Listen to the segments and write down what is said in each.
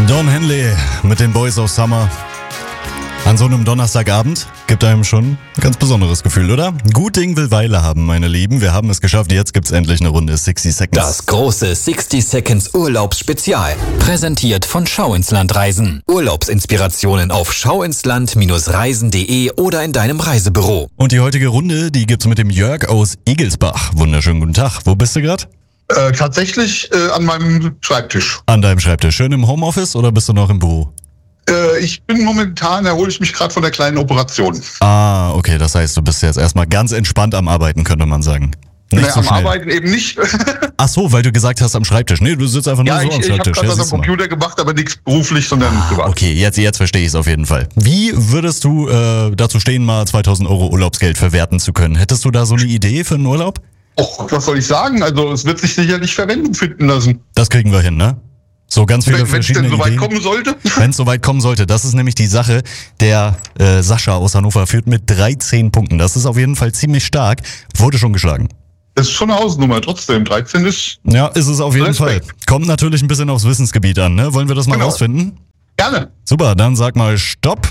Don Henley mit den Boys of Summer. An so einem Donnerstagabend gibt einem schon ein ganz besonderes Gefühl, oder? Gut Ding will Weile haben, meine Lieben. Wir haben es geschafft. Jetzt gibt's endlich eine Runde 60 Seconds. Das große 60 Seconds Urlaubsspezial. Präsentiert von Schau ins Land Reisen. Urlaubsinspirationen auf schauinsland-reisen.de oder in deinem Reisebüro. Und die heutige Runde, die gibt's mit dem Jörg aus Egelsbach. Wunderschönen guten Tag. Wo bist du gerade? Tatsächlich an meinem Schreibtisch. An deinem Schreibtisch. Schön im Homeoffice oder bist du noch im Büro? Ich bin momentan, erhole ich mich gerade von der kleinen Operation. Ah, okay. Das heißt, du bist jetzt erstmal ganz entspannt am Arbeiten, könnte man sagen. Nicht so am schnell. Arbeiten eben nicht. Ach so, weil du gesagt hast am Schreibtisch. Nee, du sitzt einfach nur so am ich habe Schreibtisch. gerade was am siehst du mal. Computer gemacht, aber nichts beruflich, sondern privat. Okay, jetzt verstehe ich es auf jeden Fall. Wie würdest du dazu stehen, mal 2.000 € Urlaubsgeld verwerten zu können? Hättest du da so eine Idee für einen Urlaub? Och, was soll ich sagen? Also es wird sich sicherlich Verwendung finden lassen. Das kriegen wir hin, ne? So ganz viele Wenn es verschiedene denn soweit Ideen. kommen sollte. Wenn es soweit kommen sollte, das ist nämlich die Sache. Der Sascha aus Hannover führt mit 13 Punkten. Das ist auf jeden Fall ziemlich stark. Wurde schon geschlagen. Das ist schon eine Hausnummer. Trotzdem, 13 ist... Ja, ist es auf jeden Respekt. Fall. Kommt natürlich ein bisschen aufs Wissensgebiet an, ne? Wollen wir das mal Genau. rausfinden? Gerne. Super, dann sag mal Stopp.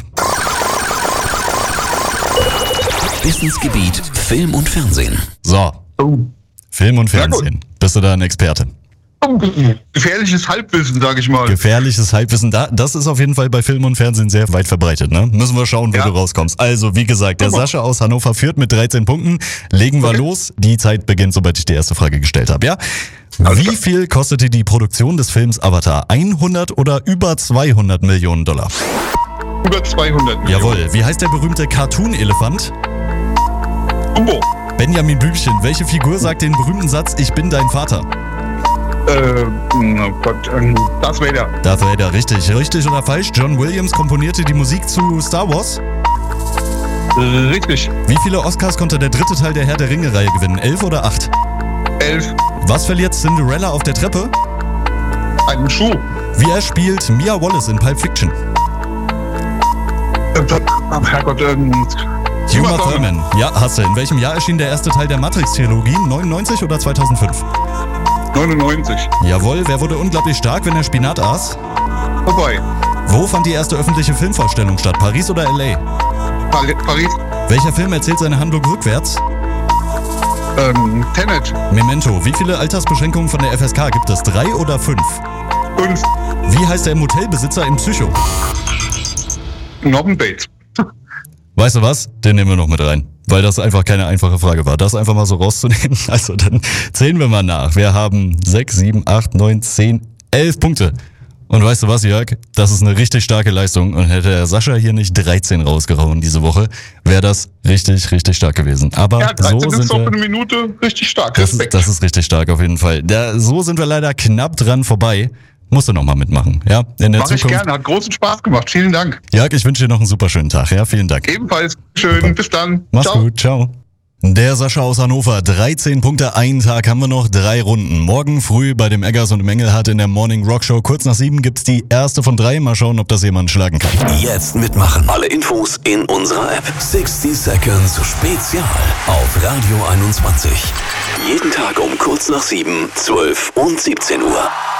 Wissensgebiet Film und Fernsehen. So, Oh. Film und Sehr gut. Fernsehen. Bist du da ein Experte? Gefährliches Halbwissen, sage ich mal. Gefährliches Halbwissen, das ist auf jeden Fall bei Film und Fernsehen sehr weit verbreitet, ne? Müssen wir schauen, wo Ja. du rauskommst. Also, wie gesagt, der Super. Sascha aus Hannover führt mit 13 Punkten. Legen wir Okay. los. Die Zeit beginnt, sobald ich die erste Frage gestellt habe, ja? Alles Wie klar. viel kostete die Produktion des Films Avatar? 100 oder über 200 Millionen $? Über 200 Millionen. Jawohl. Wie heißt der berühmte Cartoon-Elefant? Dumbo. Benjamin Blümchen. Welche Figur sagt den berühmten Satz, ich bin dein Vater? Oh Gott, Darth Vader. Darth Vader, richtig. Richtig oder falsch? John Williams komponierte die Musik zu Star Wars? Richtig. Wie viele Oscars konnte der dritte Teil der Herr der Ringe-Reihe gewinnen? 11 oder 8? 11. Was verliert Cinderella auf der Treppe? Einen Schuh. Wie spielt Mia Wallace in Pulp Fiction? Herrgott, Uma Thurman. Ja, hast du. In welchem Jahr erschien der erste Teil der Matrix-Trilogie? 99 oder 2005? 99. Jawohl. Wer wurde unglaublich stark, wenn er Spinat aß? Vorbei. Wo fand die erste öffentliche Filmvorstellung statt? Paris oder L.A.? Paris. Welcher Film erzählt seine Handlung rückwärts? Tenet. Memento. Wie viele Altersbeschränkungen von der FSK gibt es? 3 oder 5? 5. Wie heißt der Motelbesitzer im Psycho? Norman Bates. Weißt du was? Den nehmen wir noch mit rein. Weil das einfach keine einfache Frage war. Das einfach mal so rauszunehmen. Also dann zählen wir mal nach. Wir haben 6, 7, 8, 9, 10, 11 Punkte. Und weißt du was, Jörg? Das ist eine richtig starke Leistung. Und hätte der Sascha hier nicht 13 rausgehauen diese Woche, wäre das richtig, richtig stark gewesen. Aber Ja, 13 so ist sind doch für wir... eine Minute richtig stark. Das Respekt. ist richtig stark auf jeden Fall. So sind wir leider knapp dran vorbei. Musst du noch mal mitmachen, ja? In der Mach ich gerne. Hat großen Spaß gemacht. Vielen Dank. Jörg, ich wünsche dir noch einen super schönen Tag, ja? Vielen Dank. Ebenfalls. Schön. Bis dann. Mach's Ciao. gut, ciao. Der Sascha aus Hannover, 13 Punkte, einen Tag haben wir noch, 3 Runden. Morgen früh bei dem Eggers und Mengelhardt in der Morning Rock Show, kurz nach 7 gibt's die erste von 3. Mal schauen, ob das jemand schlagen kann. Jetzt mitmachen. Alle Infos in unserer App. 60 Seconds Spezial auf Radio 21. Jeden Tag um kurz nach 7, 12 und 17 Uhr.